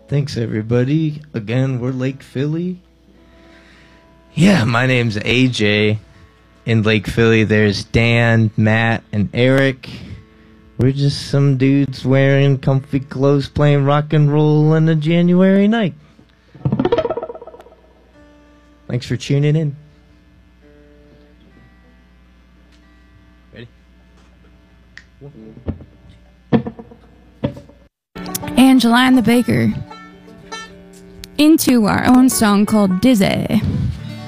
Thanks, everybody. Again, we're Lake Philly. Yeah, my name's AJ. In Lake Philly, there's Dan, Matt, and Eric. We're just some dudes wearing comfy clothes playing rock and roll on a January night. Thanks for tuning in. Ready? Angela and the Baker. Into our own song called Dizzy.